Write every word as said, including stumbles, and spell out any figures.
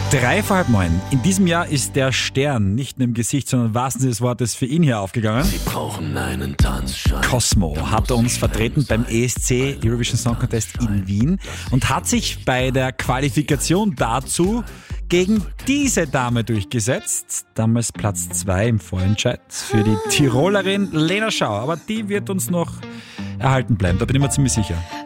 Drei vor halb neun. In diesem Jahr ist der Stern nicht nur im Gesicht, sondern im wahrsten Sinne des Wortes für ihn hier aufgegangen. Sie brauchen einen Tanzschein. Cosmo hat uns vertreten beim E S C Eurovision Song Contest in Wien und hat sich bei der Qualifikation dazu gegen diese Dame durchgesetzt. Damals Platz zwei im Vorentscheid für die Tirolerin Lena Schauer. Aber die wird uns noch erhalten bleiben, da bin ich mir ziemlich sicher.